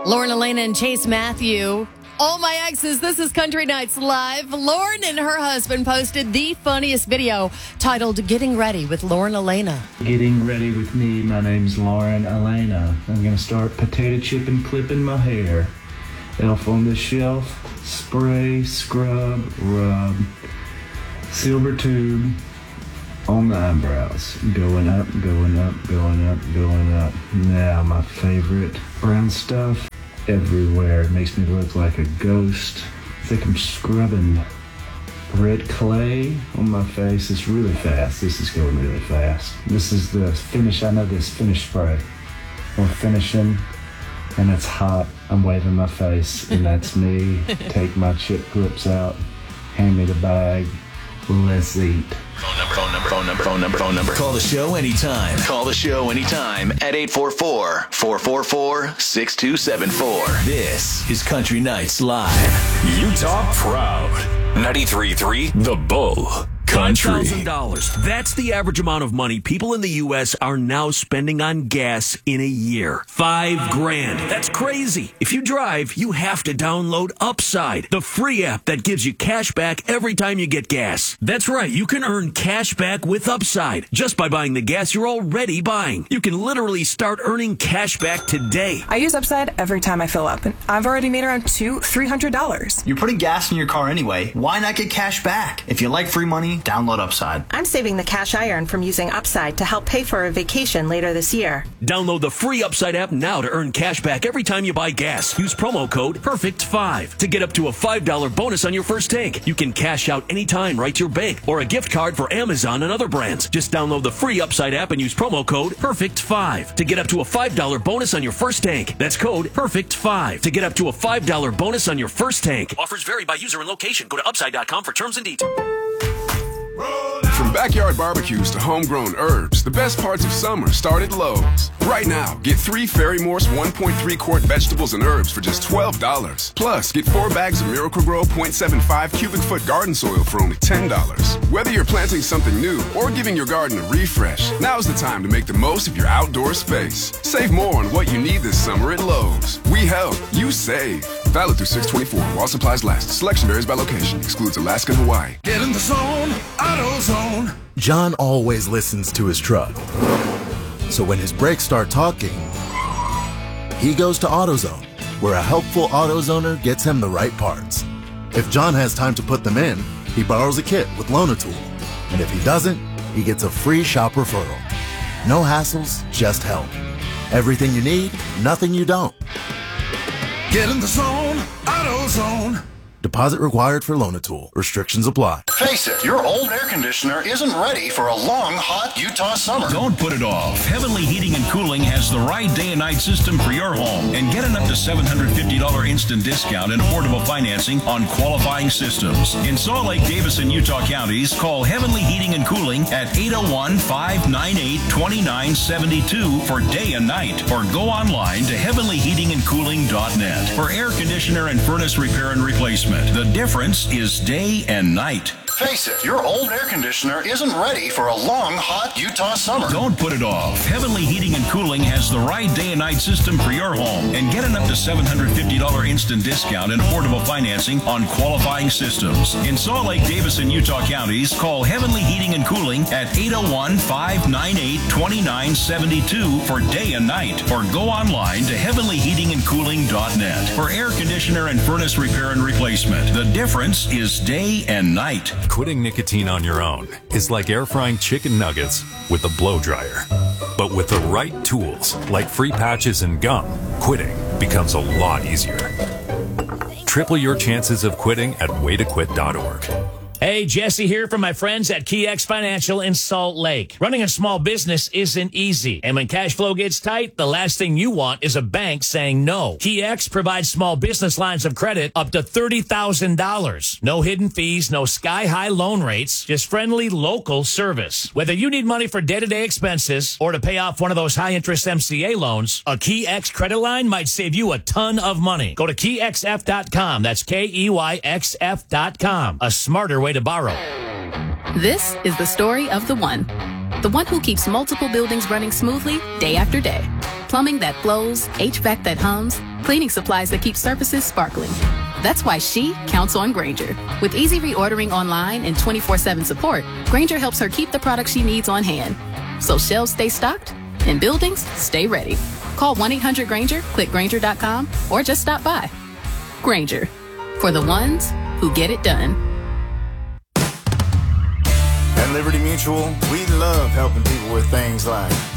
Lauren, Elena, and Chase Matthew. All my exes, this is Country Nights Live. Lauren and her husband posted the funniest video titled Getting Ready with Lauren Elena. Getting ready with me. My name's Lauren Elena. I'm going to start potato chip and clipping my hair. Elf on the shelf. Spray, scrub, rub. Silver tube on the eyebrows. Going up, going up, going up, going up. Now my favorite brown stuff. Everywhere. It makes me look like a ghost. It's like I'm scrubbing red clay on my face. It's really fast. This is going really fast. This is the finish. I know this finish spray. We're finishing, and it's hot. I'm waving my face, and that's me. Take my chip clips out. Hand me the bag. Let's eat. Phone number. Call the show anytime. Call the show anytime at 844-444-6274. This is Country Nights Live. Utah proud. 93.3 The Bull. Country. $5,000. That's the average amount of money people in the U.S. are now spending on gas in a year. $5,000. That's crazy. If you drive, you have to download Upside, the free app that gives you cash back every time you get gas. That's right. You can earn cash back with Upside just by buying the gas you're already buying. You can literally start earning cash back today. I use Upside every time I fill up, and I've already made around $300. You're putting gas in your car anyway. Why not get cash back? If you like free money, download Upside. I'm saving the cash I earn from using Upside to help pay for a vacation later this year. Download the free Upside app now to earn cash back every time you buy gas. Use promo code PERFECT5 to get up to a $5 bonus on your first tank. You can cash out anytime right to your bank or a gift card for Amazon and other brands. Just download the free Upside app and use promo code PERFECT5 to get up to a $5 bonus on your first tank. That's code PERFECT5 to get up to a $5 bonus on your first tank. Offers vary by user and location. Go to Upside.com for terms and details. From backyard barbecues to homegrown herbs, the best parts of summer start at Lowe's. Right now, get 3 Ferry Morse 1.3 quart vegetables and herbs for just $12. Plus, get 4 bags of Miracle-Gro 0.75 cubic foot garden soil for only $10. Whether you're planting something new or giving your garden a refresh, now's the time to make the most of your outdoor space. Save more on what you need this summer at Lowe's. We help, you save. Valid through 6/24 while supplies last. Selection varies by location. Excludes Alaska and Hawaii. Get in the zone. AutoZone. John always listens to his truck. So when his brakes start talking, he goes to AutoZone, where a helpful AutoZoner gets him the right parts. If John has time to put them in, he borrows a kit with Loan-A-Tool. And if he doesn't, he gets a free shop referral. No hassles, just help. Everything you need, nothing you don't. Get in the zone. AutoZone. Deposit required for Loan-A-Tool. Restrictions apply. Face it, your old air conditioner isn't ready for a long, hot Utah summer. Don't put it off. Heavenly Heating and Cooling has the right day and night system for your home. And get an up to $750 instant discount and affordable financing on qualifying systems. In Salt Lake, Davis, and Utah counties, call Heavenly Heating and Cooling at 801-598-2972 for day and night. Or go online to heavenlyheatingandcooling.net for air conditioner and furnace repair and replacement. The difference is day and night. Face it, your old air conditioner isn't ready for a long, hot Utah summer. Don't put it off. Heavenly Heating and Cooling has the right day and night system for your home. And get an up to $750 instant discount and affordable financing on qualifying systems. In Salt Lake, Davis, and Utah counties, call Heavenly Heating and Cooling at 801-598-2972 for day and night. Or go online to heavenlyheatingandcooling.net for air conditioner and furnace repair and replacement. The difference is day and night. Quitting nicotine on your own is like air frying chicken nuggets with a blow dryer. But with the right tools, like free patches and gum, quitting becomes a lot easier. Triple your chances of quitting at waytoquit.org. Hey, Jesse here from my friends at KeyX Financial in Salt Lake. Running a small business isn't easy. And when cash flow gets tight, the last thing you want is a bank saying no. KeyX provides small business lines of credit up to $30,000. No hidden fees, no sky-high loan rates, just friendly local service. Whether you need money for day-to-day expenses or to pay off one of those high-interest MCA loans, a KeyX credit line might save you a ton of money. Go to KeyXF.com. That's KEYXF.com. A smarter way to borrow. This is the story of the one who keeps multiple buildings running smoothly day after day. plumbing that flows, HVAC that hums, cleaning supplies that keep surfaces sparkling. That's why she counts on Grainger. With easy reordering online and 24/7 support, Grainger helps her keep the products she needs on hand. So shelves stay stocked and buildings stay ready. Call 1-800-GRAINGER, click Grainger.com, or just stop by. Grainger, for the ones who get it done. At Liberty Mutual, we love helping people with things like